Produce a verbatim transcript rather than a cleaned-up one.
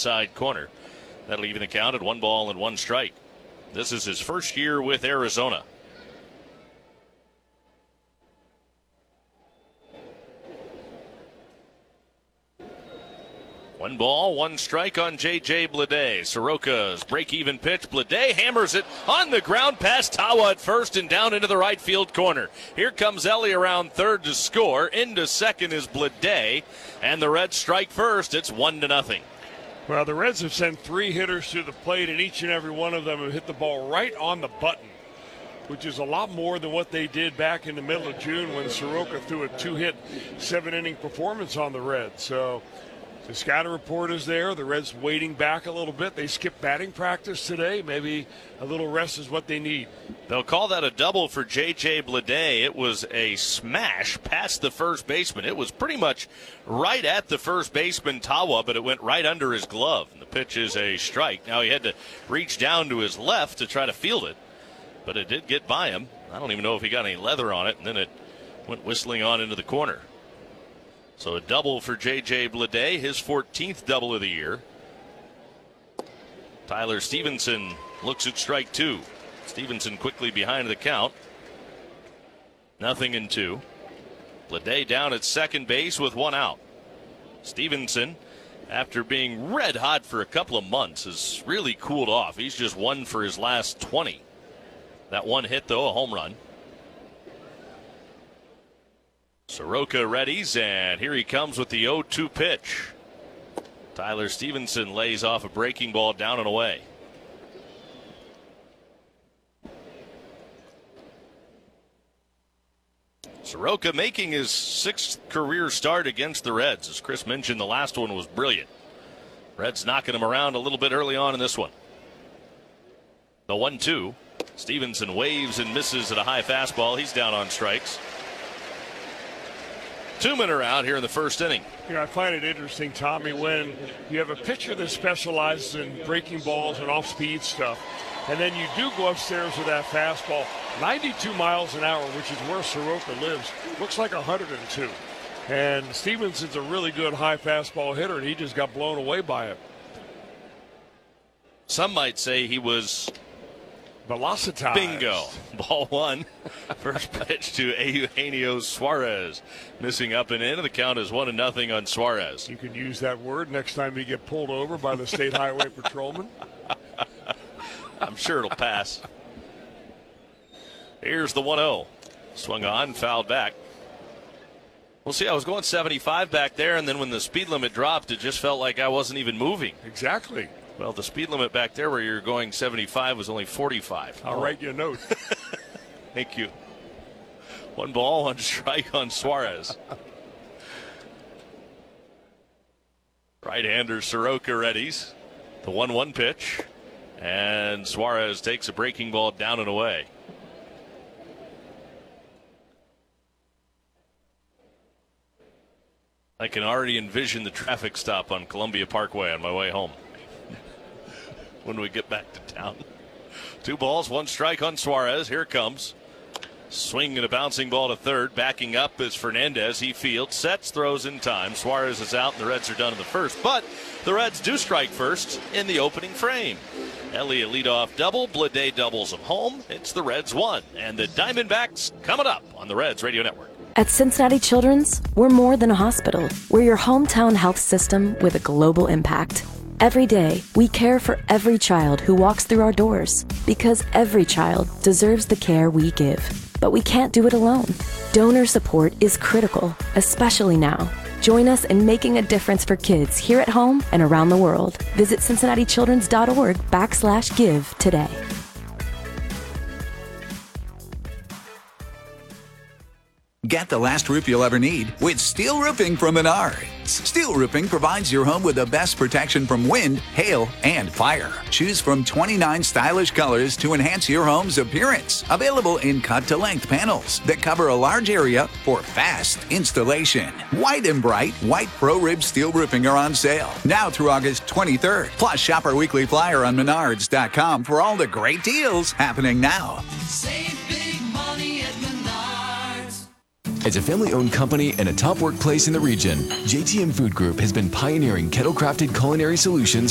outside corner. That'll even the count at one ball and one strike. This is his first year with Arizona. One ball, one strike on J J Bleday. Soroka's break-even pitch. Bleday hammers it on the ground past Tawa at first and down into the right field corner. Here comes Ellie around third to score. Into second is Bleday, and the Reds strike first. It's one to nothing. Well, the Reds have sent three hitters to the plate, and each and every one of them have hit the ball right on the button, which is a lot more than what they did back in the middle of June when Soroka threw a two-hit, seven-inning performance on the Reds. So the scouting report is there. The Reds waiting back a little bit. They skipped batting practice today. Maybe a little rest is what they need. They'll call that a double for J J Bleday. It was a smash past the first baseman. It was pretty much right at the first baseman, Tawa, but it went right under his glove. And the pitch is a strike. Now he had to reach down to his left to try to field it, but it did get by him. I don't even know if he got any leather on it, and then it went whistling on into the corner. So a double for J J Bleday, his fourteenth double of the year. Tyler Stevenson looks at strike two. Stevenson quickly behind the count. Nothing in two. Bleday down at second base with one out. Stevenson, after being red hot for a couple of months, has really cooled off. He's just one for his last twenty. That one hit, though, a home run. Soroka readies, and here he comes with the oh two pitch. Tyler Stevenson lays off a breaking ball down and away. Soroka making his sixth career start against the Reds. As Chris mentioned, the last one was brilliant. Reds knocking him around a little bit early on in this one. The one two. Stevenson waves and misses at a high fastball. He's down on strikes. Two men are out here in the first inning. You know, I find it interesting, Tommy, when you have a pitcher that specializes in breaking balls and off-speed stuff, and then you do go upstairs with that fastball, ninety-two miles an hour, which is where Soroka lives, looks like one hundred two. And Stevenson's a really good high fastball hitter, and he just got blown away by it. Some might say he was velocitized. Bingo. Ball one. First pitch to Eugenio Suarez. Missing up and in. The count is one and nothing on Suarez. You can use that word next time you get pulled over by the state highway patrolman. I'm sure it'll pass. Here's the one oh. Swung on, fouled back. We'll see. I was going seventy-five back there, and then when the speed limit dropped, it just felt like I wasn't even moving. Exactly. Well, the speed limit back there where you're going seventy-five was only forty-five. I'll oh. write you a note. Thank you. One ball, one strike on Suarez. Right-hander Soroka readies. The one one pitch. And Suarez takes a breaking ball down and away. I can already envision the traffic stop on Columbia Parkway on my way home when we get back to town. Two balls, one strike on Suarez. Here it comes. Swing and a bouncing ball to third. Backing up is Fernandez. He fields, sets, throws in time. Suarez is out, and the Reds are done in the first. But the Reds do strike first in the opening frame. Elliott leadoff double. Bleday doubles him home. It's the Reds one. And the Diamondbacks coming up on the Reds Radio Network. At Cincinnati Children's, we're more than a hospital. We're your hometown health system with a global impact. Every day, we care for every child who walks through our doors because every child deserves the care we give. But we can't do it alone. Donor support is critical, especially now. Join us in making a difference for kids here at home and around the world. Visit cincinnati children's dot org backslash give today. Get the last roof you'll ever need with steel roofing from Menards. Steel roofing provides your home with the best protection from wind, hail, and fire. Choose from twenty-nine stylish colors to enhance your home's appearance. Available in cut-to-length panels that cover a large area for fast installation. White and bright, white pro-rib steel roofing are on sale now through August twenty-third. Plus, shop our weekly flyer on menards dot com for all the great deals happening now. Save big money at Menards. As a family-owned company and a top workplace in the region, J T M Food Group has been pioneering kettle-crafted culinary solutions